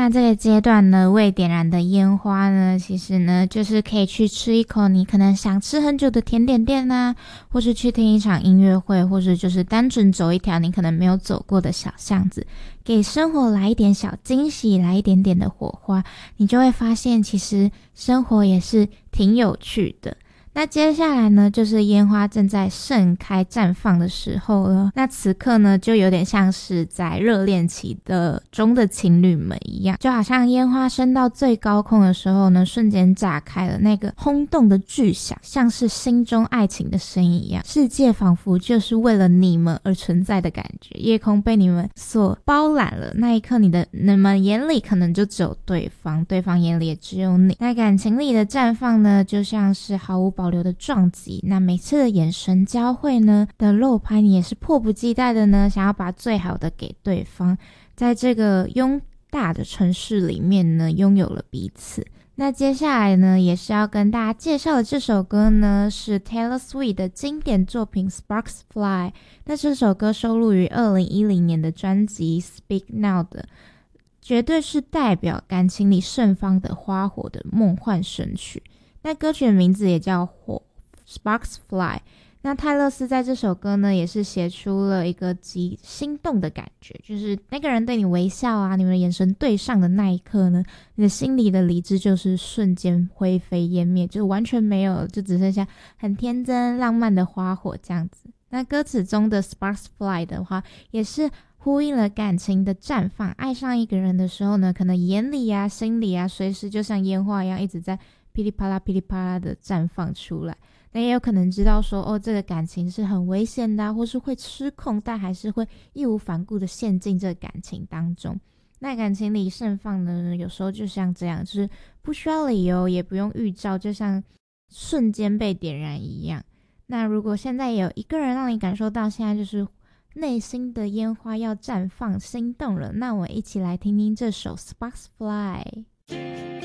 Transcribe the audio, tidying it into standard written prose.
那这个阶段呢，未点燃的烟花呢，其实呢就是可以去吃一口你可能想吃很久的甜点店啊，或是去听一场音乐会，或是就是单纯走一条你可能没有走过的小巷子，给生活来一点小惊喜，来一点点的火花，你就会发现其实生活也是挺有趣的。那接下来呢，就是烟花正在盛开绽放的时候了。那此刻呢，就有点像是在热恋期中的情侣们一样，就好像烟花升到最高空的时候呢，瞬间炸开了，那个轰动的巨响，像是心中爱情的声音一样，世界仿佛就是为了你们而存在的感觉，夜空被你们所包揽了。那一刻，你们眼里可能就只有对方，对方眼里也只有你。那感情里的绽放呢，就像是毫无保留的撞击，那每次的眼神交汇呢的漏拍，你也是迫不及待的呢，想要把最好的给对方，在这个拥大的城市里面呢，拥有了彼此。那接下来呢，也是要跟大家介绍的这首歌呢，是 Taylor Swift 的经典作品 Sparks Fly。 那这首歌收录于2010年的专辑 Speak Now 的，绝对是代表感情里盛放的花火的梦幻神曲。那歌曲的名字也叫 Sparks Fly。 那泰勒斯在这首歌呢，也是写出了一个极心动的感觉，就是那个人对你微笑啊，你们的眼神对上的那一刻呢，你的心里的理智就是瞬间灰飞烟灭，就完全没有，就只剩下很天真浪漫的花火这样子。那歌词中的 Sparks Fly 的话，也是呼应了感情的绽放。爱上一个人的时候呢，可能眼里啊心里啊随时就像烟花一样，一直在噼里啪啦噼里啪啦的绽放出来。那也有可能知道说，这个感情是很危险的或是会失控，但还是会义无反顾的陷进这个感情当中。那感情里盛放呢，有时候就像这样，就是不需要理由也不用预兆，就像瞬间被点燃一样。那如果现在有一个人让你感受到现在就是内心的烟花要绽放，心动了，那我一起来听听这首 Sparks Fly。